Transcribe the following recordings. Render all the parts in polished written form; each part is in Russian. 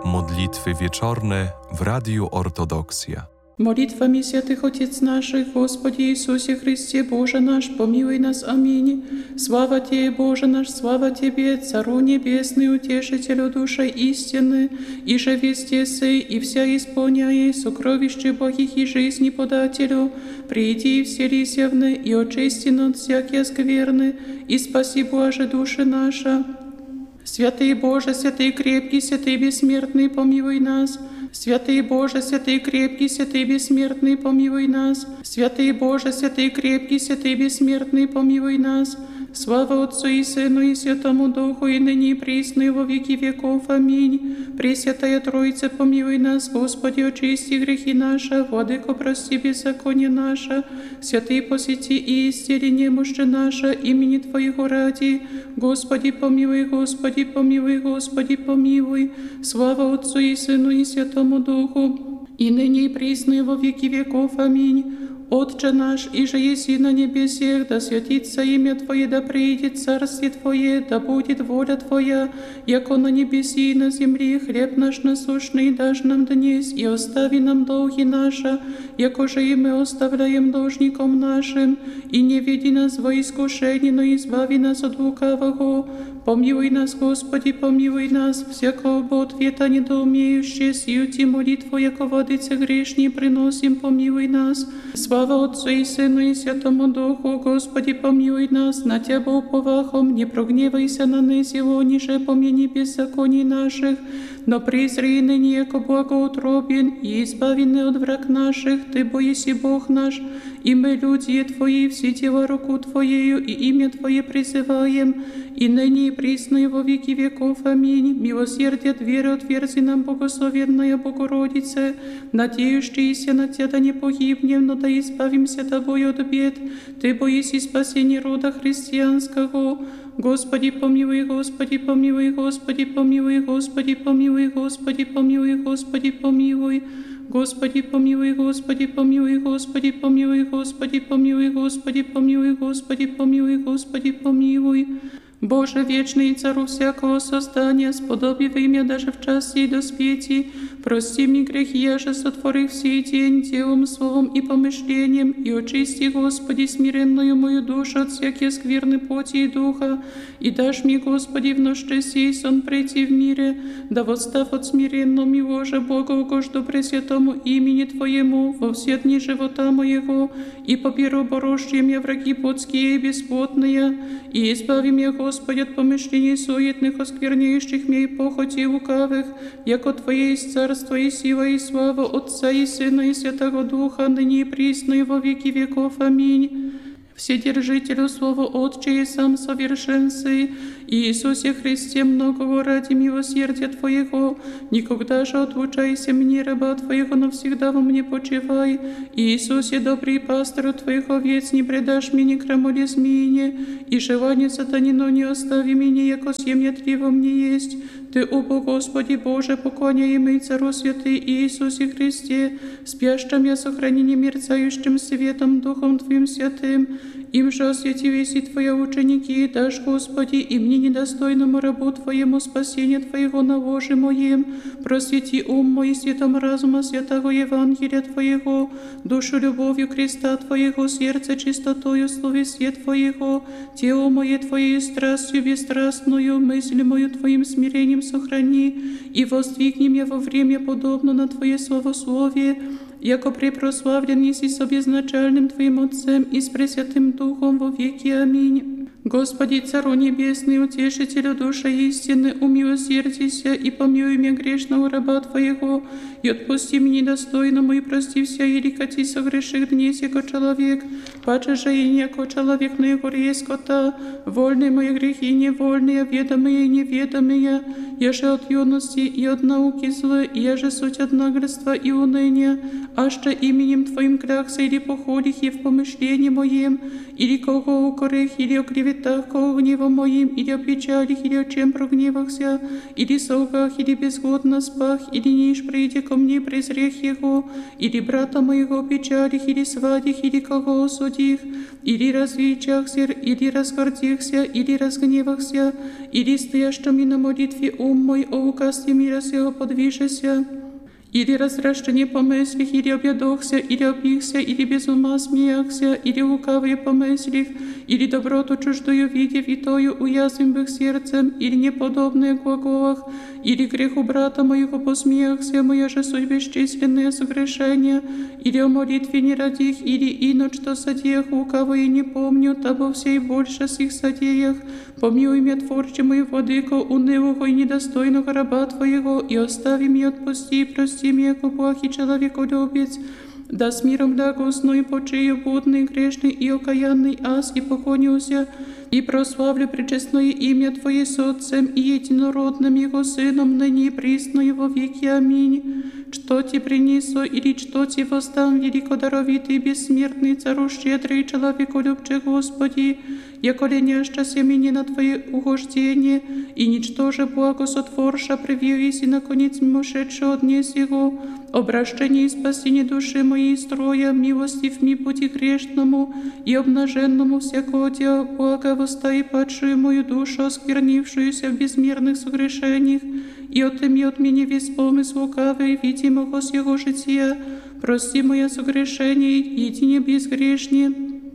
Modlitwy wieczorne w Radiu Ortodoksja. Молитвами святых Отец наших, Господи Иисусе Христе, Боже наш, помилуй нас. Аминь. Слава Тебе, Боже наш, слава Тебе, Цару Небесный, Утешителю души истины, и же везде сей, и вся исполняй сокровище Богих и жизни подателю. Приди и вселися вны, и очисти над всякие скверны, и спаси, Боже, души наша. Святый Боже, святый крепкий, святый бессмертный, помилуй нас. Святый Боже, святый крепкий, святый бессмертный, помилуй нас. Святый Боже, святый крепкий, святый бессмертный, помилуй нас. Слава Отцу и Сыну и Святому Духу, и ныне и присно, и во веки веков. Аминь. Пресвятая Троица, помилуй нас. Господи, очисти грехи наши, Владыко, прости беззаконие наше. Святый, посети и исцели немощи наше, имени Твоего ради. Господи, помилуй, Господи, помилуй, Господи, помилуй. Слава Отцу и Сыну и Святому Духу, и ныне и присно, и во веки веков. Аминь. Отче наш, иже еси на небесех, да святится имя Твое, да приидет царствие Твое, да будет воля Твоя, яко на небеси и на земле. Хлеб наш насущный дашь нам днесь, и остави нам долги наши, яко же и мы оставляем должником нашим, и не веди нас во искушение, но избави нас от лукавого. Помилуй нас, Господи, помилуй нас, всякого ответа недоумеющие, сию Ти молитву, яко водицы грешни приносим, помилуй нас. Слава Отцу и Сыну и Святому Духу, Господи, помилуй нас, на Тебя уповахом, не прогневайся на нас его, ниже помяни беззаконий наших, но презри ныне, яко благоутробен, и избавены от враг наших, Ты боиси Бог наш, и мы, люди Твои, все дела руку Твоею, и имя Твое призываем, и ныне и присно, и во веки веков. Аминь. Милосердие от веры отверзи нам, благословенная Богородице, надеющиеся на Тебя да не погибнем, но да избавимся Тобою от бед. Ты боиси спасения рода христианского. Господи, помилуй, Господи, помилуй, Господи, помилуй, Господи, помилуй, Господи, помилуй, Господи, помилуй. Господи, помилуй, Господи, помилуй, Господи, помилуй, Господи, помилуй, Господи, помилуй, Господи, помилуй, Господи, помилуй. Боже, вечный Цару всякого создания, сподоби имя даже в час сей доспети, прости мне грехи, я же сотворив сей день делом, словом и помышлением, и очисти, Господи, смиренную мою душу от всякие скверны плоти и духа, и дашь мне, Господи, в ночь сей сон прийти в мире, да восстав от смиренного милого же Бога угожду пресвятому имени Твоему во все дни живота моего, и поберу борожье мне враги плотские и бесплотные, и избави меня, Господи, от помышлений суетных, оскверняющих меня и похоти лукавых, яко Твое есть царство и сила и слава Отца и Сына и Святого Духа, ныне и присно и во веки веков. Аминь. Вседержителю Слова Отче и сам совершенствуй, Иисусе Христе, многого ради милосердия Твоего, никогда же отлучайся мне, раба Твоего, навсегда во мне почивай. Иисусе, добрый пастырь Твоих овец, не предашь мне крамоле змеине, и желание сатанино не остави меня, яко семя Тли во мне есть. Ты, о Господи Боже, поклоняемый Цару святый Иисусе Христе, спящим я сохранение мерцающим светом Духом Твоим святым, им же осветились и Твои ученики, дашь, Господи, и мне недостойному рабу Твоему спасение Твоего на ложе моем, просвети ум мой светом разума святого Евангелия Твоего, душу любовью креста Твоего, сердце чистотою словесия Твоего, тело мое Твоей страстью бесстрастную, мысль мою Твоим смирением сохрани, и воздвигни меня во время подобно на Твое словословие, яко препрославлен еси с обезначальным Твоим Отцем и с Пресвятым Духом во веки. Аминь. Господи, Цару Небесный, Утешителю души истины, умилосердися и помилуй меня грешного раба Твоего, и отпусти мне недостойному, и прости вся ерикати согреших днесь, яко человек, паче же и не яко человек, но яко есть скота, вольные мои грехи, невольные, ведомые и неведомые, я же от юности и от науки злы, я же суть от наглядства и уныния, аще именем Твоим клякся или походих и в помышлении моем, или кого укорих, или оклеветах клеветах, ко гневом моим, или о печалях, или о чем прогневахся, или солгах, или безгодно спах, или ниш прийти ко мне презрех его, или брата моего печалях, или свадих, или кого осудих, или развечахся, или разгордихся, или разгневахся, или стоящими на молитве ум мой, о указе мира сего подвижеся, или разращение помыслих, или объедохся, или обихся, или без ума смеяхся, или лукавые помыслих, или доброту чуждую видев, и тою уязвим бых сердцем, или неподобные глаголах, или греху брата моего посмеяхся, моя же суть бесчисленные согрешения, или о молитве не родих, или ино что содеях, лукавые не помню, табо всей больше с их содеях, помилуй меня, Творче мой, владыко, унылого и недостойного раба Твоего, и остави меня, отпусти, и прости меня, яко благ и человеколюбец, да с миром да гостной почию будный, грешный и окаянный аз, и поклонюся, и прославлю пречестное имя Твое с Отцем и единородным Его Сыном, ныне и присно и во веки. Аминь. Что Ти принесу, или что Ти воздам, великодаровитый, бессмертный, цару щедрый, человеколюбче Господи, яко леняща семени на Твое угождение, и ничтоже благо сотворша, привились и наконец мимошедше отнес Его, обращение и спасение души моей строя, милостив ми пути грешному и обнаженному всякого дела блага, востай падшую мою душу, осквернившуюся в безмерных согрешениях, и отыми от меня весь помысл лукавый, видимого с его жития, прости моя согрешение, едине безгрешнее.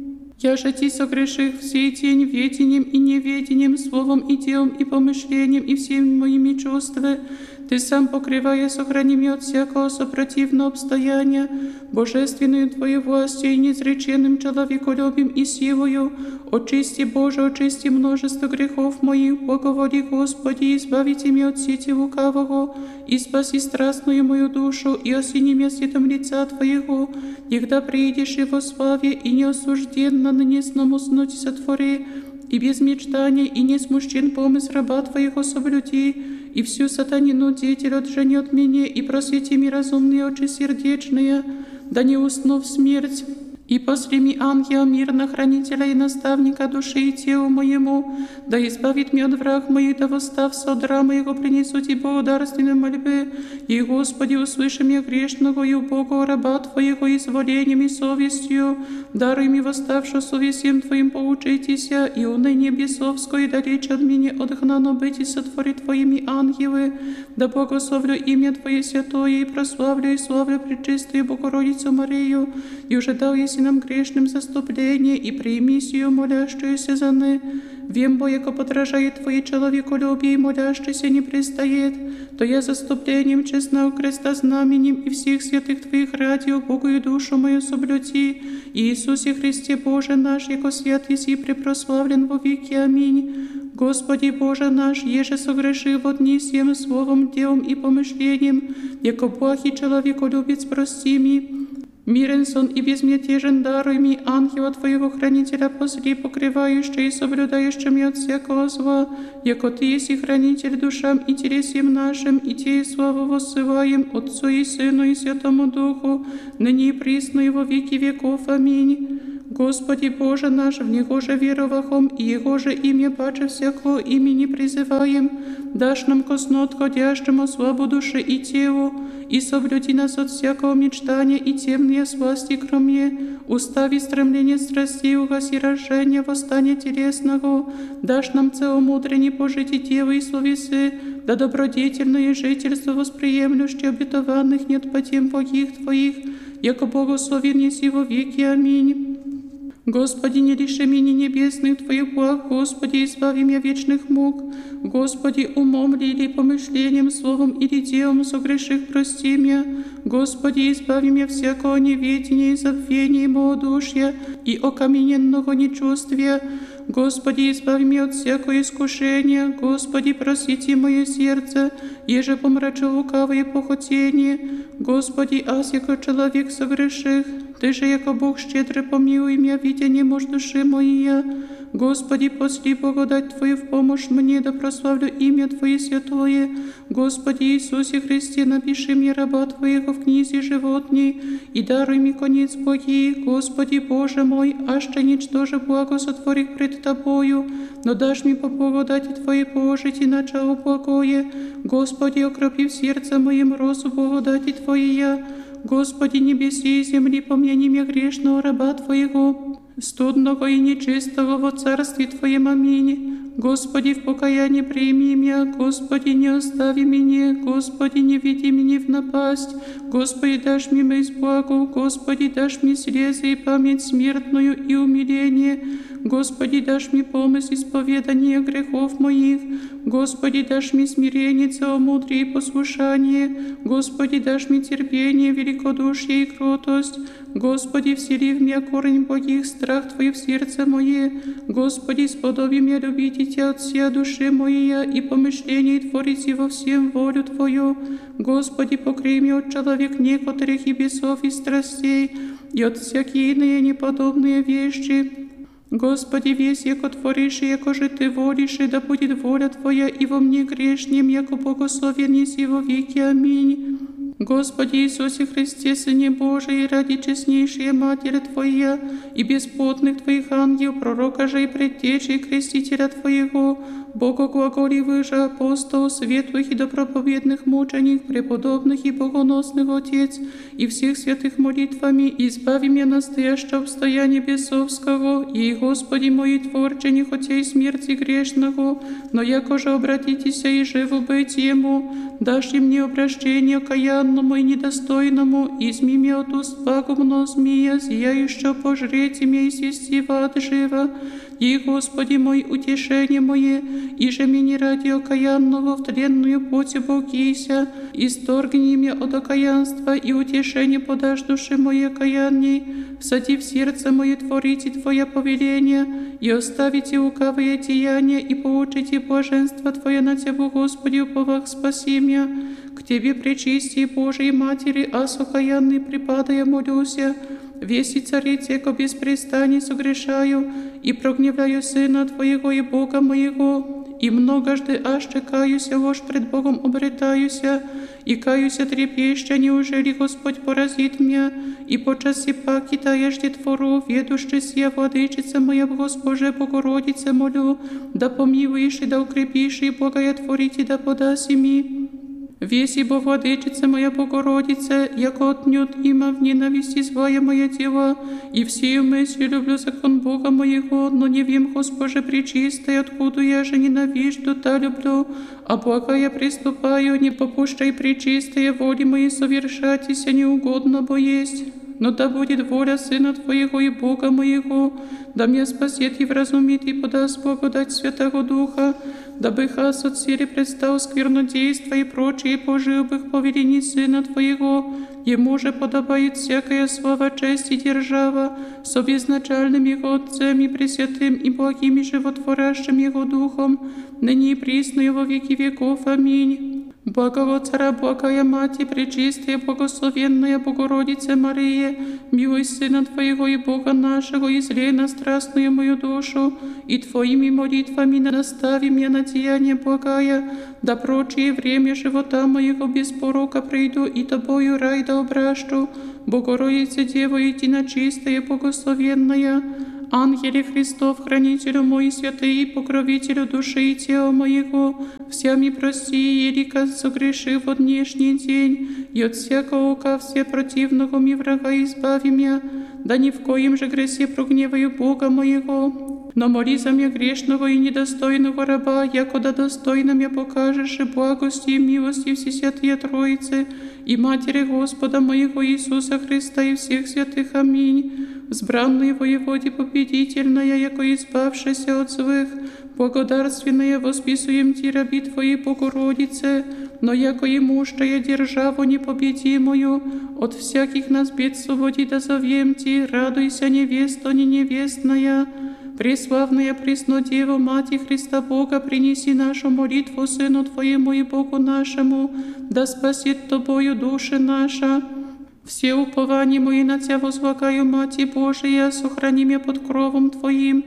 Я же Ти согреших всей день ведением и неведением, словом и делом и помышлением и всеми моими чувствами. Ты сам, покрывая, сохрани меня от всякого сопротивного обстояния, божественную Твою властью и неизреченным человеколюбием и силою. Очисти, Боже, очисти множество грехов моих, благоволи, Господи, избавите меня от сети лукавого, и спаси страстную мою душу, и осени меня светом лица Твоего, когда приедешь Его славе, и неосужденно на несном уснуть сотвори, и без мечтания, и не смущен помысл раба Твоего соблюди, и всю сатанину деятель отжени от меня, и просвети ми разумные очи сердечные, да не усну в смерть. И после ми ангела мирно, хранителя и наставника души и телу моему, да избавит меня от враг моих, да восстав содра моего принесу Ти благодарственной мольбы, и, Господи, услыши меня грешного и убогого раба Твоего изволением и совестью, даруй ми восставшую совестием Твоим поучитеся, и уныние бесовское далече от меня отгнано быть и сотвори Твоими ангелы, да благословлю имя Твое святое, и прославлю и славлю пречистую Богородицу Марию, и уже дал еси нам грешным заступление, и прими сию молящуюся за ны. Вем, бо, яко подражает Твоей человеколюбие, и молящийся не пристает, то я заступлением честного креста знаменем и всех святых Твоих ради убогую душу мою соблюди. Иисусе Христе Боже наш, яко свят еси препрославлен во веки. Аминь. Господи Боже наш, еже согрешив от дни всем словом, делом и помышлением, яко благ и человеколюбец, прости ми. Мирен сон и безмятежен даруй ми ангела Твоего хранителя посли, покрывающий и соблюдающий меня от всякого зла, яко Ты еси хранитель душам и телесем нашим, и Тебе славу воссылаем Отцу и Сыну и Святому Духу, ныне и присно и во веки веков. Аминь. Господи Боже наш, в Него же веровахом, и Его же имя паче всякого имени призываем, дашь нам ко сну отходящему славу души и телу, и соблюди нас от всякого мечтания и темные сласти кроме, устави стремление страстей, угаси рождение, восстание телесного, дашь нам целомудренне пожить и тело и словесы, да добродетельное жительство восприемлющее обетованных нет по тем благих Твоих, яко благословен еси во веки. Аминь. Господи, не лиши меня небесных Твоих благ, Господи, избави меня вечных мук. Господи, умом ли или помышлением, словом или делом согреших, прости меня. Господи, избави меня всякого неведения и забвения и малодушия, и окамененного нечувствия. Господи, избави меня от всякого искушения. Господи, просвети мое сердце, еже помрачил лукавые похотения. Господи, аз яко человек согреших, Ты же, яко Бог щедрый, помилуй меня, видя немощь души моей. Господи, посли благодать Твою в помощь мне, да прославлю имя Твое святое. Господи Иисусе Христе, напиши мне раба Твоего в книзе животней, и даруй мне конец благий. Господи Боже мой, аще ничтоже благо сотворих пред Тобою, но дашь мне по благодати Твоей положить и начало благое. Господи, окропи в сердце моем росу благодати Твоей. Господи, небеси и земли, помяни меня грешного раба Твоего, студного и нечистого во царстве Твоем. Аминь. Господи, в покаянии прими меня, Господи, не остави меня, Господи, не веди меня в напасть, Господи, дашь мне месть благу, Господи, дашь мне слезы и память смертную и умиление, Господи, дашь мне помощь исповедания грехов моих, Господи, дашь мне смирение, целомудрие и послушание, Господи, дашь мне терпение, великодушие и кротость, Господи, всели в меня корень благих, страх Твой в сердце мое, Господи, сподоби меня любить Тебя от всей души моей и помышлений творить во всем волю Твою, Господи, покрой меня от человек некоторых и бесов и страстей, и от всякие иные неподобные вещи. Господи, весь, яко творишь, и яко же Ты волишь, и да будет воля Твоя и во мне грешнем, яко благословен еси во веки. Аминь. Господи Иисусе Христе, Сыне Божий, ради честнейшей Матери Твоя и бесплотных Твоих ангел, пророка же и предтечи, и крестителя Твоего, Бога глаголивых же апостол, светлых и допроповедных мученик, преподобных и богоносных Отец, и всех святых молитвами, избави меня настоящего обстояния бесовского, и, Господи мой, Творче, не хотей смерти грешного, но яко же обратитеся и живо быть Ему, дашь и мне обращение окаянному и недостойному, изми меня от уст пагубного змея, зияющего пожреть имя и свести в ад живо, и, Господи мой, утешение мое, и же мне ради окаянного в тленную плоть оболкися, исторгни меня от окаянства, и утешение подашь душе моей окаянней, всади в сердце мое творите Твое повеление, и оставите лукавые деяния, и получите блаженство Твое на Тебя, Господи, уповах спаси меня. К Тебе, пречистей Божией Матери, ас окаянный припадая молюся, весь и царице, яко без престаний согрешаю, и прогневляю Сына Твоего и Бога моего, и многожды аще каюся, ложь пред Богом обретаюся, и каюся трепеща, неужели Господь поразит меня, и по часи паки таежде твору, ведуще сия владычица моя, Госпоже Богородице, молю, да помилуешь и да укрепишь, и благая творите, да подаси ми. Веси бо владычица моя Богородице, яко отнюдь има в ненависти злая моя дела, и всею мыслью люблю закон Бога моего, но не вем, Госпоже пречистая, откуда я же ненавижду, та люблю, а благая приступаю, не попущай пречистая воли моей совершатися неугодно, бо есть. Но да будет воля Сына Твоего и Бога моего, да меня спасет и вразумит и подаст благодать Святого Духа, дабы хас от силы предстал сквернодейства и прочие поживых повелений Сына Твоего. Ему же подобает всякая слава, честь и держава, с обезначальным Его Отцем и Пресвятым и благим и животворящим Его Духом, ныне и присно и во веки веков. Аминь. Благого Цара, благая Мати, пречистая, благословенная Богородице Мария, милуй Сына Твоего и Бога нашего, излей на страстную мою душу, и Твоими молитвами настави меня на деяние благая, да прочее время живота моего без порока приду, и Тобою рай да обращу, Богородице Дева, единочистая, благословенная, Ангеле Христов, хранителю мой, святый, покровителю души и тела моего, всеми прости, елика согрешив от днешний день, и от всякого ока все противного ми врага избави меня, да ни в коем же гресе прогневаю Бога моего. Но моли за меня грешного и недостойного раба, якода достойно меня покажешь и благости и милости Всесвятые Троицы и Матери Господа моего Иисуса Христа и всех святых. Аминь. Взбранный воеводе победительная, яко избавшаяся от злых, благодарственная восписуем Ти, раби Твоей Богородице, но яко имущая державу непобедимую, от всяких нас бед свободи да зовем Ти, радуйся, невеста не невестная. Преславная Преснодева, Мати Христа Бога, принеси нашу молитву Сыну Твоему и Богу нашему, да спасет Тобою души наша. Все упования мои на Тебя возлагаю, Мати Божия, сохрани меня под кровом Твоим.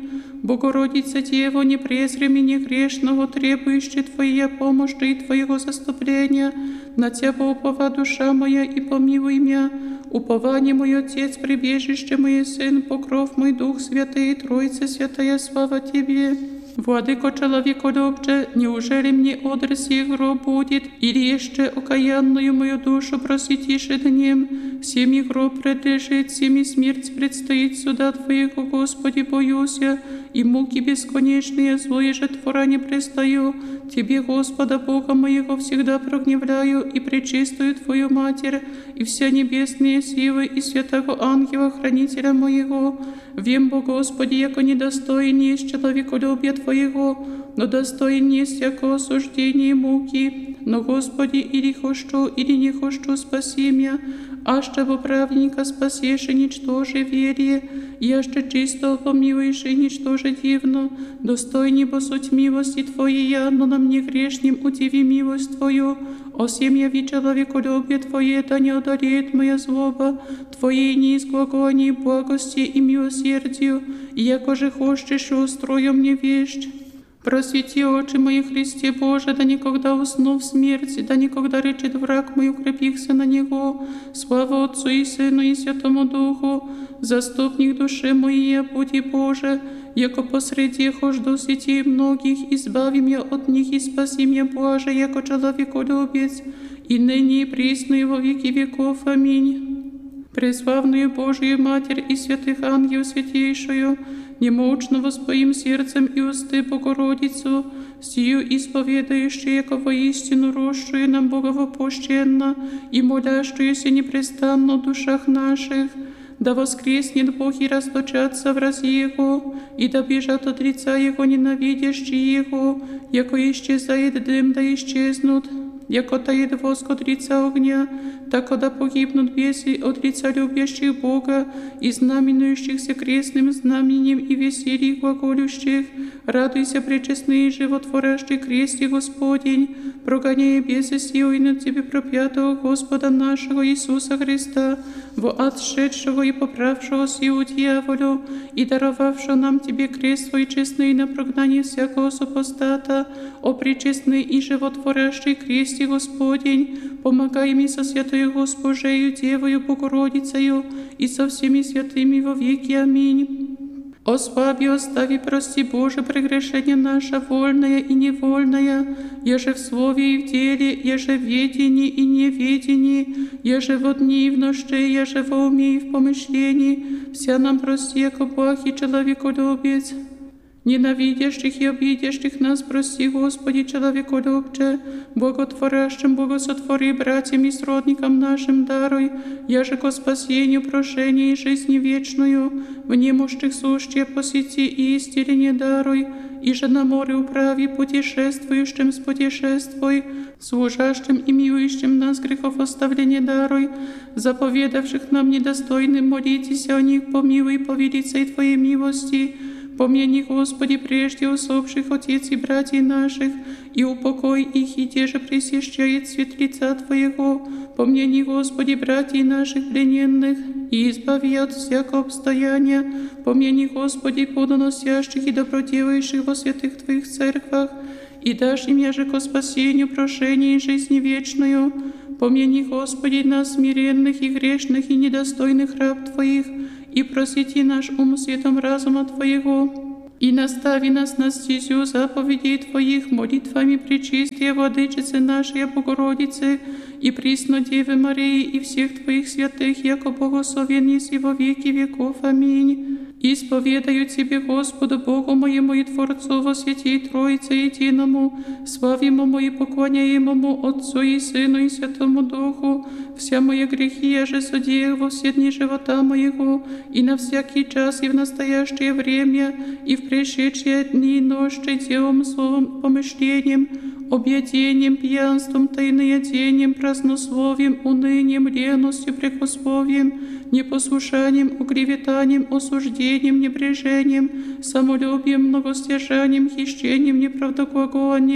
Богородица Дева, не презри меня грешного, требующий Твоя помощи и Твоего заступления. На Тебя упова душа моя, и помилуй меня. Упование мой Отец, прибежище мой Сын, покров мой Дух Святый, Троица Святая, слава Тебе. Владыко человеколюбче, неужели мне одр сих гроб будет, или еще окаянную мою душу просветишь днем? Всеми гроб предлежит, всеми смерть предстоит суда Твоего, Господи, боюсь я, и муки бесконечные, злое же твора не пристаю. Тебе, Господа Бога моего, всегда прогневляю, и пречистую Твою Матерь, и все небесные силы, и святого ангела, хранителя моего. Вем, Бо Господи, яко недостоин есть человеколюбия Твоего, но достоин есть яко осуждение и муки. Но, Господи, или хочу, или не хочу, спаси меня, аще во праведника спасешь и ничтоже верие, яще чисто помилуешь и ничтоже дивно, достойни бо суть милости Твоей, но на мне грешним удиви милость Твою. О сем яви человеколюбие Твое, да не одолеет моя злоба, Твоей неизглаголании благости и милосердию, и яко же хочешь, устрою мне вещь. Просвети очи мои, Христе Боже, да никогда усну в смерти, да никогда речет враг мой, укрепихся на Него. Слава Отцу и Сыну и Святому Духу, заступник души моей, буди Боже, яко посреди хожду сетей многих, избави меня от них и спаси меня, Боже, яко человеколюбец, и ныне и присно и во веки веков. Аминь. Преславную Божию Матерь и святых ангелов святейшую, немощно воспоим сердцем и усты Богородицу, сию исповедающую, яко воистину росшую нам боговопущенно и молящуюся непрестанно в душах наших, да воскреснет Бог и расточатся врази Его, и да бежат от лица Его ненавидящие Его, яко исчезает дым, да исчезнут, яко тает воск от лица огня, так когда погибнут бесы от лица любящих Бога и знаменующихся крестным знаменем и веселье глаголющих. Радуйся, пречестный и животворящий кресте Господень, прогоняя бесы силой над Тебе проклятого Господа нашего Иисуса Христа, во ад шедшего и поправшего силу дьяволю, и даровавшего нам Тебе крест свой честный на прогнание всякого супостата. О пречестный и животворящий кресте Господень, помогай мне со святою Госпожею Девою Богородицею и со всеми святыми во веки. Аминь. Ослаби, остави, прости, Боже, прегрешение наше, вольное и невольное, еже в слове и в деле, еже в ведении и неведении, еже во дни и в ночи, еже во уме и в помышлении, вся нам прости, яко благ и человеколюбец. Ненавидящих и обидящих нас прости, Господи, человеколюбче, Боготворящим Богосотвори, братьям и сродникам нашим даруй, яже ко спасению, прошению и жизни вечную, в немощных сущие посети и исцеление даруй, и же на море управи, путешествующим спутешествуй, служащим и милующим нас грехов оставление даруй, заповедавших нам недостойным молитесь о них, помилуй по велицей Твоей милости. Помяни, Господи, прежде усопших отец и братьев наших, и упокой их, и те же пресещает свет лица Твоего. Помяни, Господи, братьев наших плененных, и избави от всякого обстояния. Помяни, Господи, плодоносящих и доброделающих во святых Твоих церквах, и дашь им яже ко спасению, прошению и жизни вечную. Помяни, Господи, нас смиренных и грешных и недостойных раб Твоих, и просвети наш ум светом разума Твоего, и настави нас на стезю заповедей Твоих молитвами пречистия Владычицы нашей Богородицы и присно Девы Марии и всех Твоих святых, яко благословен еси во веки веков. Аминь. Исповедаю Тебе, Господу Богу моему и Творцу во святей Троице единому, славимому и поклоняемому Отцу и Сыну и Святому Духу, вся мои грехи я же содеял во все дни живота моего, и на всякий час, и в настоящее время, и в пришедшие дни и ночи, делом, словом, помышлением, объедением, пьянством, тайноядением, празднословием, унынием, леностью, прекословием, непослушанием, уклеветанием, осуждением, небрежением, самолюбием, многостяжанием, хищением, неправдоглаголанием,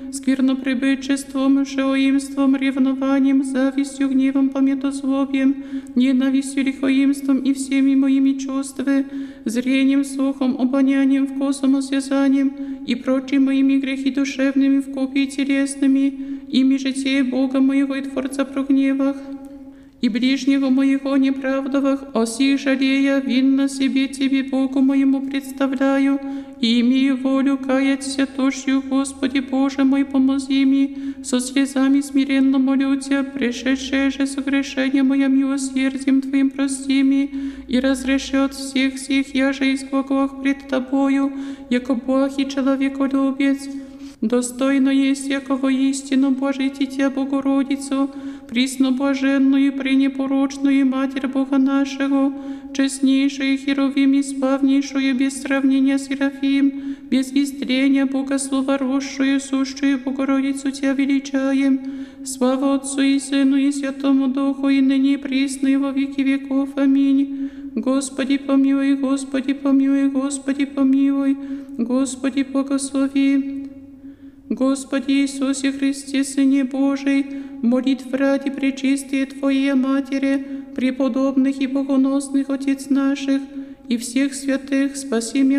сквернопребычеством, шеоимством, ревнованием, завистью, гневом, пометозлобием, ненавистью, лихоимством и всеми моими чувствами, зрением, слухом, обонянием, вкусом, осязанием и прочими моими грехи душевными, вкупе и телесными, ими житие Бога моего и Творца прогневах, и ближнего моего неправдовах, о сих жалея, винно себе Тебе, Богу моему, представляю, и имею волю каяться тошью, Господи Боже мой, помози мне, со слезами смиренно молю Тебя, пришедшее же согрешение мое милосердием Твоим прости мне, и разреши от всех я же изглаголах пред Тобою, яко благ и человеколюбец. Достойно есть якого истину Божити Тебя, Богородицу, пресноблаженную, пренепорочную Матерь Бога нашего, честнейшую Херовим и славнейшую без сравнения Серафим, без истрения Богослова росшую, сущую Богородицу Тебя величаем. Слава Отцу и Сыну и Святому Духу, и ныне и присно, и во веки веков. Аминь. Господи помилуй, Господи помилуй, Господи помилуй, Господи благослови. Господи Иисусе Христе, Сыне Божий, молитв ради пречистые Твоей Матери, преподобных и богоносных Отец наших, и всех святых, спаси меня,